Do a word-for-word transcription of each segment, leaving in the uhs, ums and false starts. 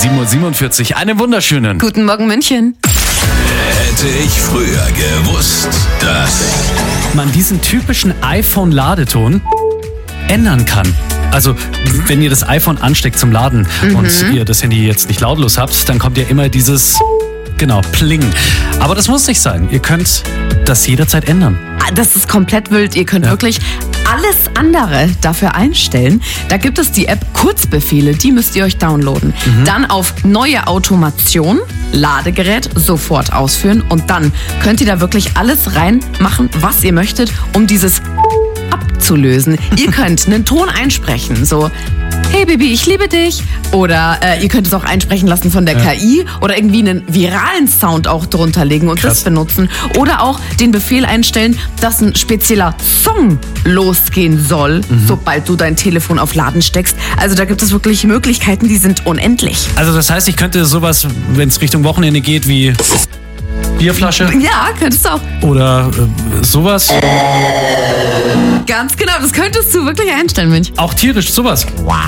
sieben Uhr siebenundvierzig. Einen wunderschönen. Guten Morgen, München. Hätte ich früher gewusst, dass... man diesen typischen iPhone-Ladeton ändern kann. Also, wenn ihr das iPhone ansteckt zum Laden mhm. und ihr das Handy jetzt nicht lautlos habt, dann kommt ja immer dieses, genau, Pling. Aber das muss nicht sein. Ihr könnt das jederzeit ändern. Das ist komplett wild. Ihr könnt ja. wirklich alles andere dafür einstellen. Da gibt es die App Kurzbefehle, die müsst ihr euch downloaden. Mhm. Dann auf Neue Automation, Ladegerät sofort ausführen und dann könnt ihr da wirklich alles reinmachen, was ihr möchtet, um dieses abzulösen. Ihr könnt einen Ton einsprechen, so: Hey Baby, ich liebe dich. Oder äh, ihr könnt es auch einsprechen lassen von der ja. K I oder irgendwie einen viralen Sound auch drunter legen und Krass. das benutzen. Oder auch den Befehl einstellen, dass ein spezieller Song losgehen soll, mhm. sobald du dein Telefon auf Laden steckst. Also da gibt es wirklich Möglichkeiten, die sind unendlich. Also das heißt, ich könnte sowas, wenn es Richtung Wochenende geht, wie Bierflasche? Ja, könntest du auch. Oder äh, sowas? Ganz genau, das könntest du wirklich einstellen, Mensch. Auch tierisch, sowas.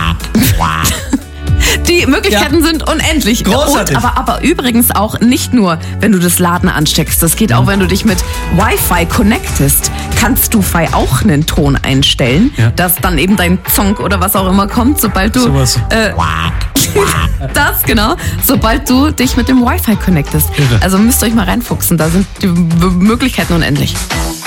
Die Möglichkeiten ja. sind unendlich. Großartig. Und, aber, aber übrigens auch nicht nur, wenn du das Laden ansteckst. Das geht auch, wenn du dich mit Wi-Fi connectest. Kannst du Fi auch einen Ton einstellen, ja. dass dann eben dein Zonk oder was auch immer kommt, sobald du... Sowas. Äh, das, genau. Sobald du dich mit dem Wi-Fi connectest. Irre. Also müsst ihr euch mal reinfuchsen. Da sind die Möglichkeiten unendlich.